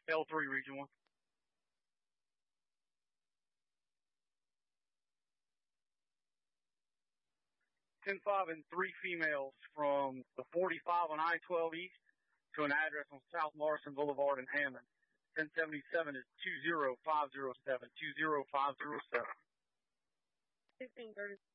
L3 Region 1. 10-5 and 3 females from the 45 on I-12 East to an address on South Morrison Boulevard in Hammond. 1077 is 20507, 20507. 1630.